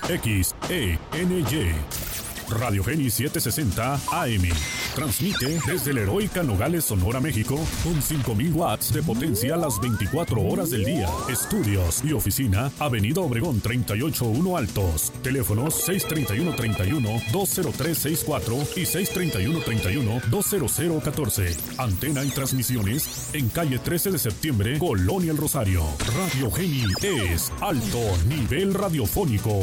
XENY. Radio Geni 760 AM. Transmite desde la heroica Nogales, Sonora, México, con 5,000 watts de potencia las 24 horas del día. Estudios y oficina, Avenida Obregón 381 Altos. Teléfonos 631-31-20364 y 631-31-20014. Antena y transmisiones en calle 13 de septiembre, Colonia El Rosario. Radio Geni es alto nivel radiofónico.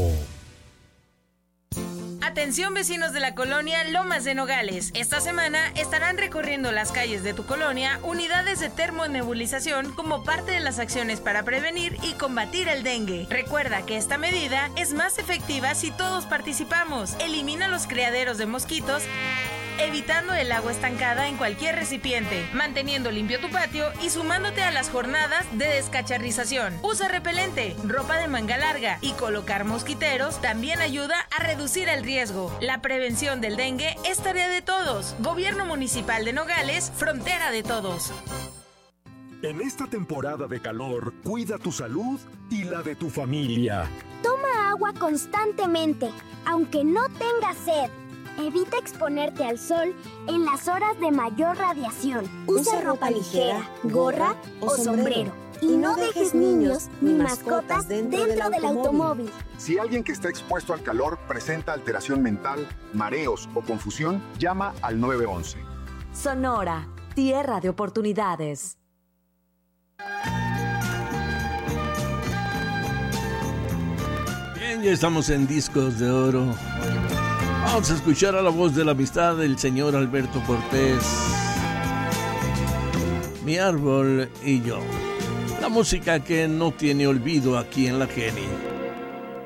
Atención vecinos de la colonia Lomas de Nogales. Esta semana estarán recorriendo las calles de tu colonia unidades de termonebulización como parte de las acciones para prevenir y combatir el dengue. Recuerda que esta medida es más efectiva si todos participamos. Elimina los criaderos de mosquitos, evitando el agua estancada en cualquier recipiente, manteniendo limpio tu patio y sumándote a las jornadas de descacharrización. Usa repelente, ropa de manga larga y colocar mosquiteros también ayuda a reducir el riesgo. La prevención del dengue es tarea de todos. Gobierno Municipal de Nogales, frontera de todos. En esta temporada de calor, cuida tu salud y la de tu familia. Toma agua constantemente, aunque no tengas sed. Evita exponerte al sol en las horas de mayor radiación. Usa ropa ligera, gorra o sombrero. Y no dejes niños ni mascotas dentro del automóvil. Si alguien que está expuesto al calor presenta alteración mental, mareos o confusión, llama al 911. Sonora, tierra de oportunidades. Bien, ya estamos en Discos de Oro. Vamos a escuchar a la voz de la amistad del señor Alberto Cortés. Mi árbol y yo. La música que no tiene olvido aquí en la Geni.